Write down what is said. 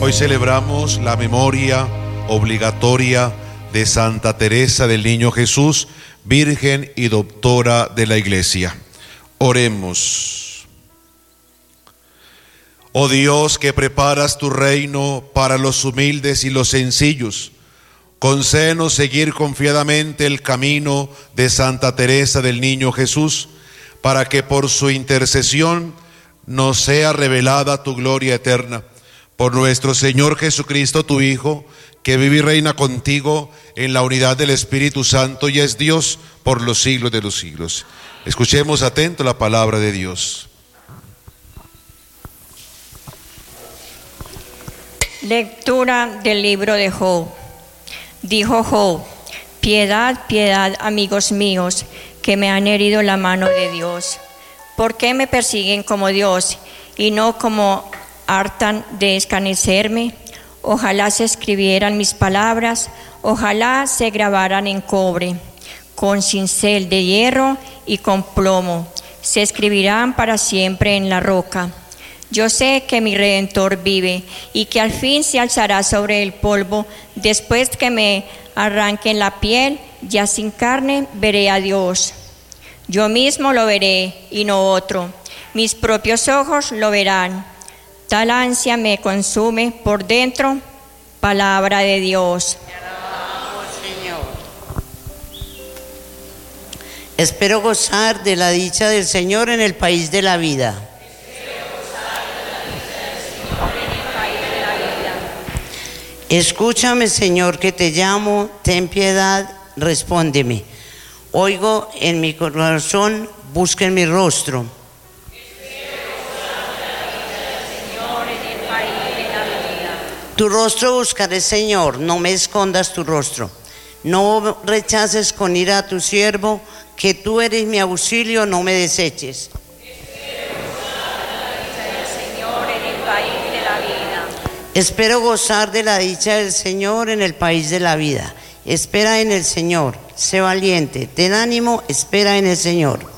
Hoy celebramos la memoria obligatoria de Santa Teresa del Niño Jesús, Virgen y Doctora de la Iglesia. Oremos. Oh Dios, que preparas tu reino para los humildes y los sencillos, concédenos seguir confiadamente el camino de Santa Teresa del Niño Jesús, para que por su intercesión nos sea revelada tu gloria eterna. Por nuestro Señor Jesucristo, tu Hijo, que vive y reina contigo en la unidad del Espíritu Santo y es Dios por los siglos de los siglos. Escuchemos atento la palabra de Dios. Lectura del libro de Job. Dijo Job: piedad, piedad, amigos míos, que me han herido la mano de Dios. ¿Por qué me persiguen como Dios y no como hartan de escarnecerme? Ojalá se escribieran mis palabras, ojalá se grabaran en cobre, con cincel de hierro y con plomo, se escribirán para siempre en la roca. Yo sé que mi Redentor vive y que al fin se alzará sobre el polvo. Después que me arranquen la piel, ya sin carne, veré a Dios. Yo mismo lo veré y no otro, mis propios ojos lo verán. Tal ansia me consume por dentro. Palabra de Dios. Te alabamos, Señor. Espero gozar de la dicha del Señor en el país de la vida. Escúchame, Señor, que te llamo, ten piedad, respóndeme. Oigo en mi corazón, busca en mi rostro. Tu rostro buscaré, Señor, no me escondas tu rostro. No rechaces con ira a tu siervo, que tú eres mi auxilio, no me deseches. Espero gozar de la dicha del Señor en el país de la vida. Espera en el Señor, sé valiente, ten ánimo, espera en el Señor.